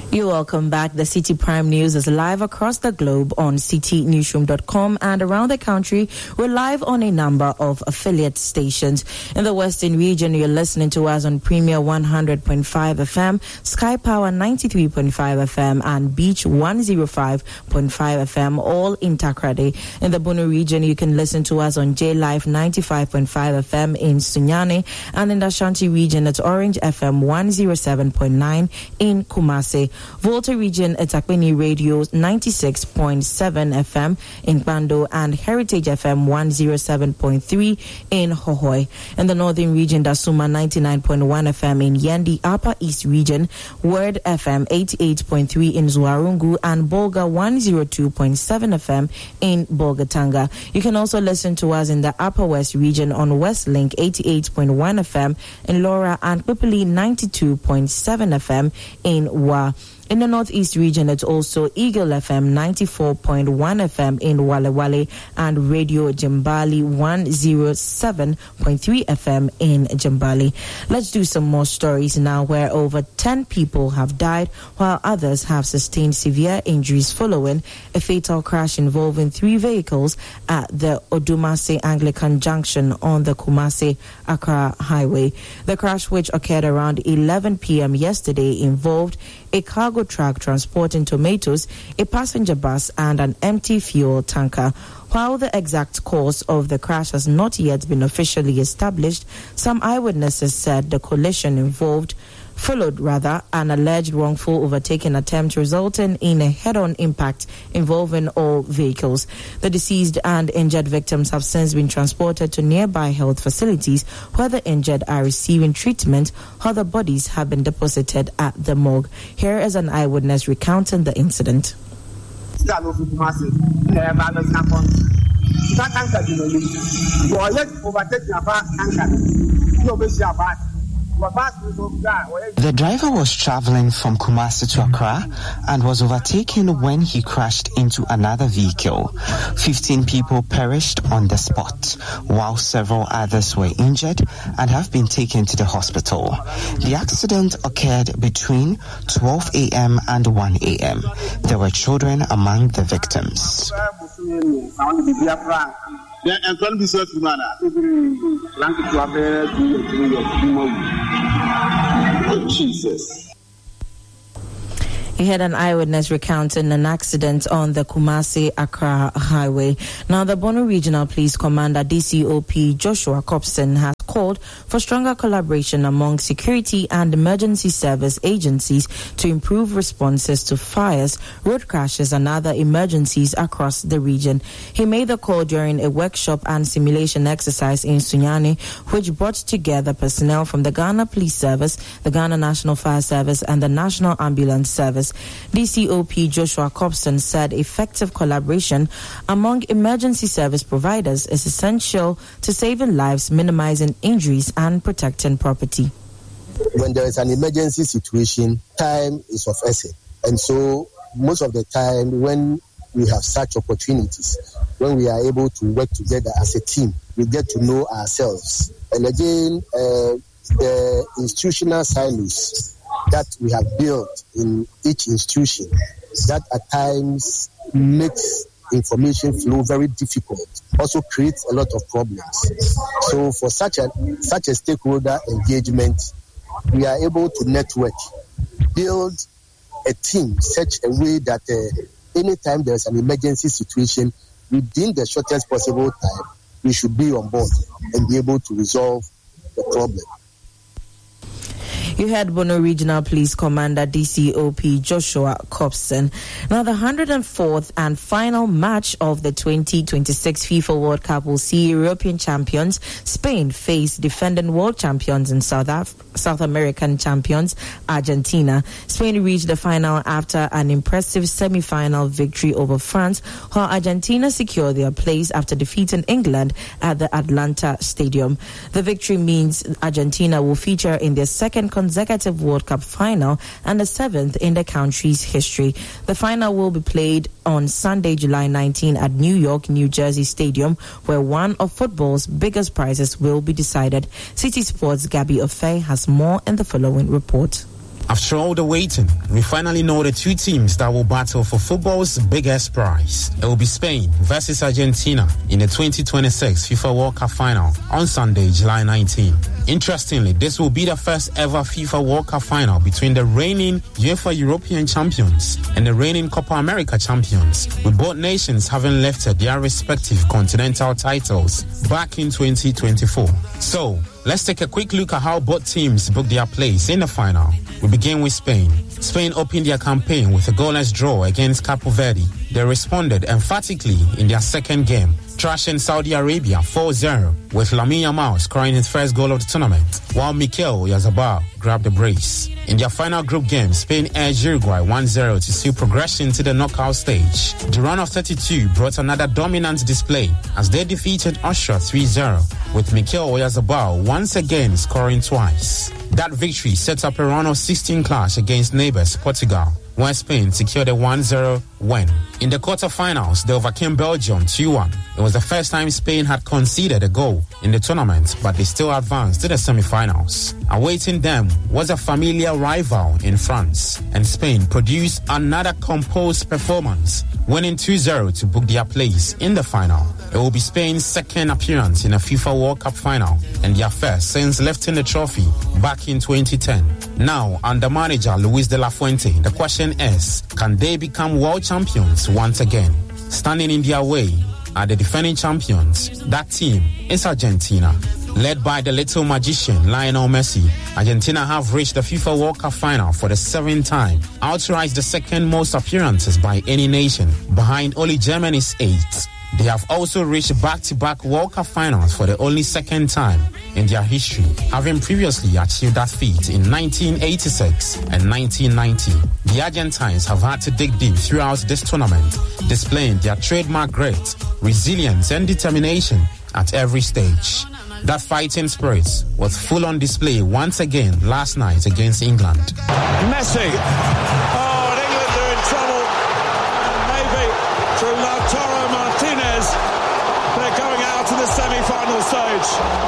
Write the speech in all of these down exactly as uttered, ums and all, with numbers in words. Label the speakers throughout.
Speaker 1: You're welcome back. The City Prime News is live across the globe on city newsroom dot com and around the country. We're live on a number of affiliate stations. In the Western region, you're listening to us on Premier one hundred point five F M, Sky Power ninety-three point five F M, and Beach one oh five point five F M, all in Takrady. In the Bono region, you can listen to us on J Life ninety-five point five F M in Sunyani, and in the Ashanti region, it's Orange F M one oh seven point nine in Kumasi. Volta region, it's Akweni Radio ninety-six point seven F M in Bando, and Heritage F M one oh seven point three in Hohoi. In the northern region, Dasuma ninety-nine point one F M in Yendi. Upper East region, Word F M eighty-eight point three in Zuarungu, and Bolga one oh two point seven F M in Bolgatanga. You can also listen to us in the Upper West region on Westlink eighty-eight point one F M in Laura, and Pipili ninety-two point seven F M in Wa. In the Northeast region, it's also Eagle F M ninety-four point one F M in Wale Wale, and Radio Jimbali one oh seven point three F M in Jimbali. Let's do some more stories now, where over ten people have died while others have sustained severe injuries following a fatal crash involving three vehicles at the Odumase Anglican Junction on the Kumasi-Accra Highway. The crash, which occurred around eleven p.m. yesterday, involved a cargo truck transporting tomatoes, a passenger bus, and an empty fuel tanker. While the exact cause of the crash has not yet been officially established, some eyewitnesses said the collision involved followed rather an alleged wrongful overtaking attempt, resulting in a head-on impact involving all vehicles. The deceased and injured victims have since been transported to nearby health facilities, where the injured are receiving treatment, while the bodies have been deposited at the morgue. Here is an eyewitness recounting the incident.
Speaker 2: The driver was traveling from Kumasi to Accra and was overtaken when he crashed into another vehicle. Fifteen people perished on the spot, while several others were injured and have been taken to the hospital. The accident occurred between twelve a.m. and one a.m. There were children among the victims.
Speaker 1: Jesus. He had an eyewitness recounting an accident on the Kumasi-Accra Highway. Now, the Bono Regional Police Commander, D C O P Joshua Copson, has called for stronger collaboration among security and emergency service agencies to improve responses to fires, road crashes, and other emergencies across the region. He made the call during a workshop and simulation exercise in Sunyani, which brought together personnel from the Ghana Police Service, the Ghana National Fire Service, and the National Ambulance Service. D C O P Joshua Copson said effective collaboration among emergency service providers is essential to saving lives, minimizing injuries, and protecting property.
Speaker 3: When there is an emergency situation, time is of essence. And so most of the time when we have such opportunities, when we are able to work together as a team, we get to know ourselves. And again, uh, the institutional silos that we have built in each institution, that at times makes information flow very difficult, also creates a lot of problems. So for such a such a stakeholder engagement, we are able to network, build a team such a way that uh, anytime there's an emergency situation, within the shortest possible time, we should be on board and be able to resolve the problem.
Speaker 1: You heard Bono Regional Police Commander D C O P Joshua Copson. Now, the one hundred fourth and final match of the twenty twenty-six FIFA World Cup will see European champions Spain face defending world champions and South Af- South American champions Argentina. Spain reached the final after an impressive semi-final victory over France, while Argentina secured their place after defeating England at the Atlanta Stadium. The victory means Argentina will feature in their second consecutive World Cup final and the seventh in the country's history. The final will be played on Sunday, July nineteenth at New York, New Jersey Stadium, where one of football's biggest prizes will be decided. City Sports' Gabby Ofei has more in the following report.
Speaker 4: After all the waiting, we finally know the two teams that will battle for football's biggest prize. It will be Spain versus Argentina in the twenty twenty-six FIFA World Cup final on Sunday, July nineteenth. Interestingly, this will be the first ever FIFA World Cup final between the reigning UEFA European champions and the reigning Copa America champions, with both nations having lifted their respective continental titles back in twenty twenty-four. So, let's take a quick look at how both teams booked their place in the final. We begin with Spain. Spain opened their campaign with a goalless draw against Cape Verde. They responded emphatically in their second game, thrashing Saudi Arabia four zero, with Lamine Yamal scoring his first goal of the tournament, while Mikel Oyarzabal grabbed the brace. In their final group game, Spain edged Uruguay one zero to seal progression to the knockout stage. The run of thirty-two brought another dominant display as they defeated Austria three zero, with Mikel Oyarzabal once again scoring twice. That victory set up a round of sixteen clash against neighbors Portugal, where Spain secured a one zero win. In the quarterfinals, they overcame Belgium two one. It was the first time Spain had conceded a goal in the tournament, but they still advanced to the semi-finals. Awaiting them was a familiar rival in France, and Spain produced another composed performance, winning two zero to book their place in the final. It will be Spain's second appearance in a FIFA World Cup final, and their first since lifting the trophy back in twenty ten. Now, under manager Luis de la Fuente, the question is, can they become world champions once again? Standing in their way are the defending champions. That team is Argentina. Led by the little magician Lionel Messi, Argentina have reached the FIFA World Cup final for the seventh time, outright the second most appearances by any nation, behind only Germany's eight. They have also reached back-to-back World Cup finals for the only second time in their history, having previously achieved that feat in nineteen eighty-six and nineteen ninety. The Argentines have had to dig deep throughout this tournament, displaying their trademark grit, resilience and determination at every stage. That fighting spirit was full on display once again last night against England.
Speaker 5: Messi. Oh, and England are in trouble. Maybe through Lautaro Martinez, they're going out to the semi-final stage.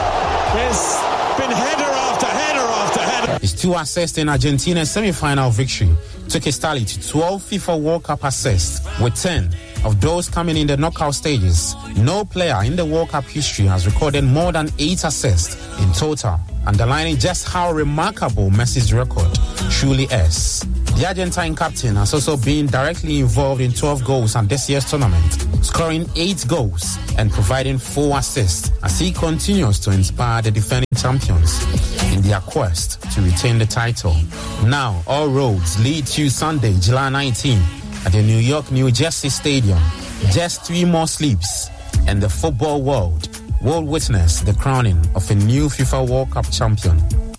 Speaker 5: It's been header after header after header.
Speaker 4: His two assists in Argentina's semi-final victory took his tally to twelve FIFA World Cup assists, with ten of those coming in the knockout stages. No player in the World Cup history has recorded more than eight assists in total, underlining just how remarkable Messi's record truly is. The Argentine captain has also been directly involved in twelve goals at this year's tournament, scoring eight goals and providing four assists as he continues to inspire the defending champions in their quest to retain the title. Now, all roads lead to Sunday, July nineteenth at the New York, New Jersey Stadium. Just three more sleeps, and the football world will witness the crowning of a new FIFA World Cup champion.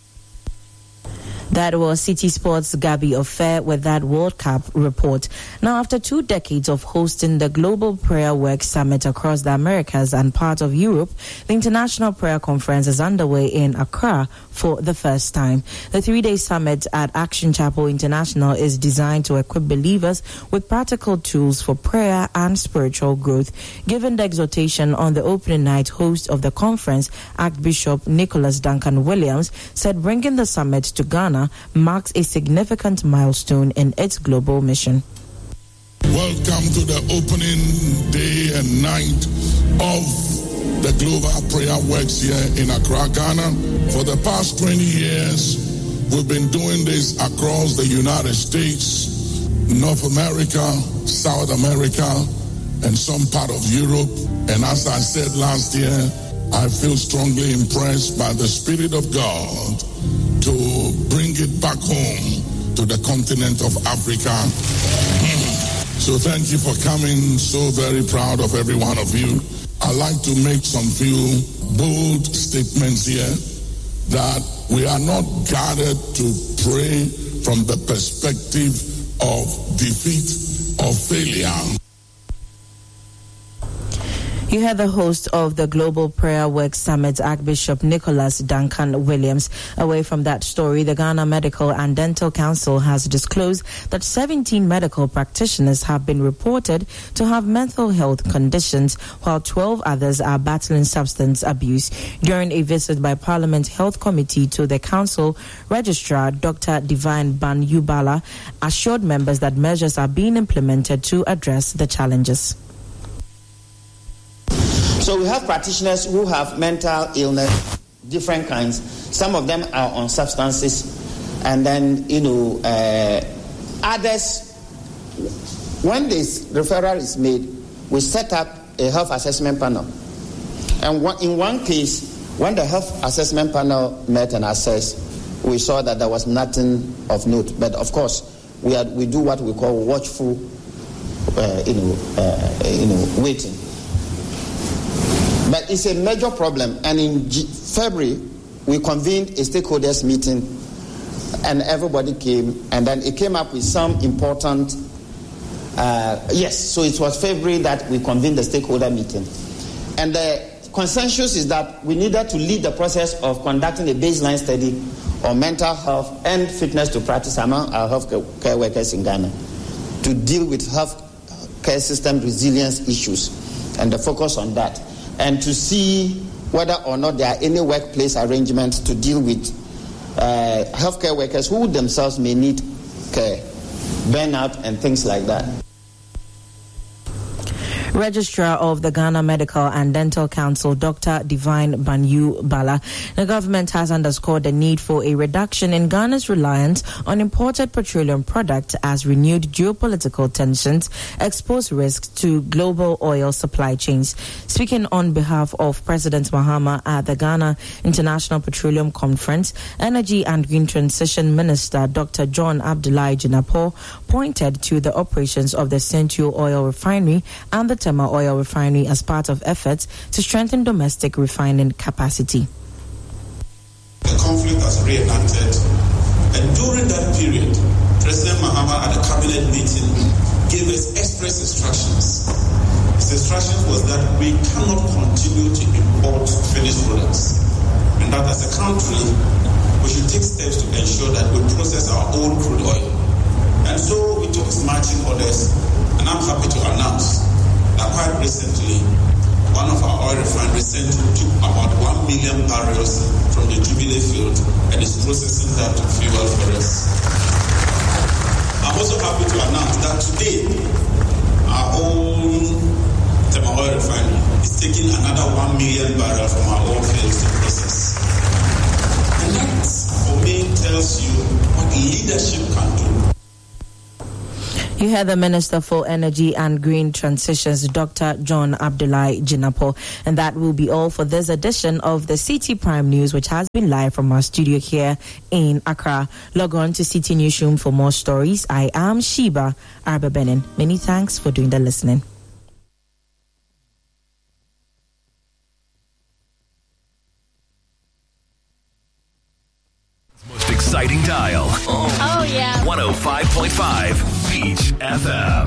Speaker 1: That was City Sports' Gabby Ofair with that World Cup report. Now, after two decades of hosting the Global Prayer Work Summit across the Americas and part of Europe, the International Prayer Conference is underway in Accra for the first time. The three-day summit at Action Chapel International is designed to equip believers with practical tools for prayer and spiritual growth. Given the exhortation on the opening night, host of the conference, Archbishop Nicholas Duncan Williams, said bringing the summit to Ghana marks a significant milestone in its global mission.
Speaker 6: Welcome to the opening day and night of the Global Prayer Works here in Accra, Ghana. For the past twenty years, we've been doing this across the United States, North America, South America, and some part of Europe. And as I said last year, I feel strongly impressed by the Spirit of God to bring it back home to the continent of Africa. So thank you for coming. So very proud of every one of you. I'd like to make some few bold statements here that we are not guided to pray from the perspective of defeat or failure.
Speaker 1: You heard the host of the Global Prayer Work Summit, Archbishop Nicholas Duncan Williams. Away from that story, the Ghana Medical and Dental Council has disclosed that seventeen medical practitioners have been reported to have mental health conditions, while twelve others are battling substance abuse. During a visit by Parliament Health Committee to the Council, Registrar Doctor Divine Banyubala assured members that measures are being implemented to address the challenges.
Speaker 7: So we have practitioners who have mental illness, different kinds. Some of them are on substances, and then, you know, uh, others, when this referral is made, we set up a health assessment panel. And one, in one case, when the health assessment panel met and assessed, we saw that there was nothing of note. But of course, we are, we do what we call watchful, uh, you know, uh, you know, waiting. But it's a major problem, and in G- February, we convened a stakeholders meeting, and everybody came, and then it came up with some important, uh, yes, so it was February that we convened the stakeholder meeting. And the consensus is that we needed to lead the process of conducting a baseline study on mental health and fitness to practice among our health care workers in Ghana to deal with health care system resilience issues, and the focus on that. And to see whether or not there are any workplace arrangements to deal with uh, healthcare workers who themselves may need care, burnout, and things like that.
Speaker 1: Registrar of the Ghana Medical and Dental Council, Doctor Divine Banyubala. The government has underscored the need for a reduction in Ghana's reliance on imported petroleum products as renewed geopolitical tensions expose risks to global oil supply chains. Speaking on behalf of President Mahama at the Ghana International Petroleum Conference, Energy and Green Transition Minister Doctor John Abdullahi Jinapor pointed to the operations of the Central Oil Refinery and the Tema Oil Refinery as part of efforts to strengthen domestic refining capacity.
Speaker 8: The conflict has reenacted, and during that period, President Mahama at the cabinet meeting gave us express instructions. His instruction was that we cannot continue to import finished products, and that as a country, we should take steps to ensure that we process our own crude oil. And so we took marching orders, and I'm happy to announce that quite recently, one of our oil refineries sent took about one million barrels from the Jubilee field and is processing that to fuel for us. I'm also happy to announce that today, our own Tema Oil Refinery is taking another one million barrels from our own fields to process. And that, for me, tells you what leadership can do.
Speaker 1: You heard the Minister for Energy and Green Transitions, Doctor John Abdullahi Jinapor. And that will be all for this edition of the City Prime News, which has been live from our studio here in Accra. Log on to City Newsroom for more stories. I am Sheba Arba-Benin. Many thanks for doing the listening.
Speaker 9: Most exciting dial.
Speaker 10: Oh, yeah.
Speaker 9: one oh five point five Beach F M.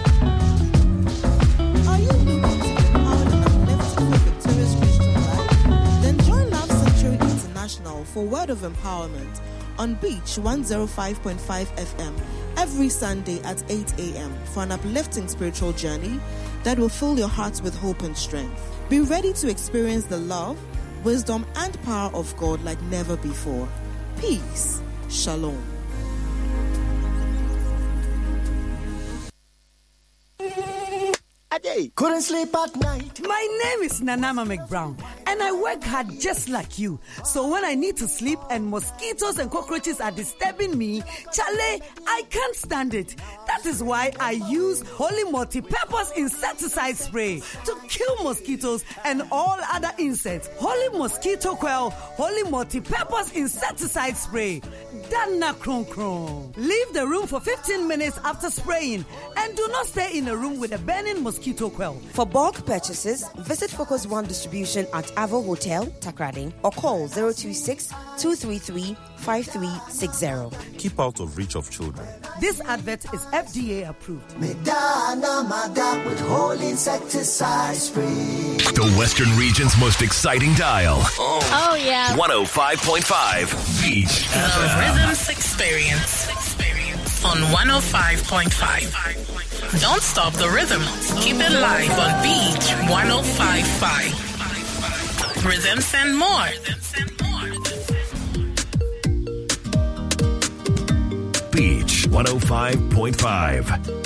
Speaker 10: Are you looking to empower and uplift for victorious Christian life? Then join Love Sanctuary International for Word of Empowerment on Beach one oh five point five F M every Sunday at eight a.m. for an uplifting spiritual journey that will fill your hearts with hope and strength. Be ready to experience the love, wisdom, and power of God like never before. Peace. Shalom.
Speaker 11: Couldn't sleep at night.
Speaker 12: My name is Nanama McBrown, and I work hard just like you. So when I need to sleep and mosquitoes and cockroaches are disturbing me, Chale, I can't stand it. That is why I use Holy Multi-Purpose Insecticide Spray to kill mosquitoes and all other insects. Holy Mosquito Quell, Holy Multi-Purpose Insecticide Spray. Dana Kron Kron. Leave the room for fifteen minutes after spraying, and do not stay in a room with a burning mosquito quell.
Speaker 13: For bulk purchases, visit Focus One Distribution at Avo Hotel, Takrady, or call zero two six, two three three, five three six zero.
Speaker 14: Keep out of reach of children.
Speaker 12: This advert is F D A approved.
Speaker 11: Medana Maga with whole insecticide spray.
Speaker 9: The Western Region's most exciting dial.
Speaker 14: Oh, oh yeah.
Speaker 9: one oh five point five Beach
Speaker 14: The
Speaker 9: F M.
Speaker 14: Rhythms Experience. On one oh five point five. Don't stop the rhythm. Keep it live on Beach one oh five point five. Rhythms and more.
Speaker 9: Beach one oh five point five.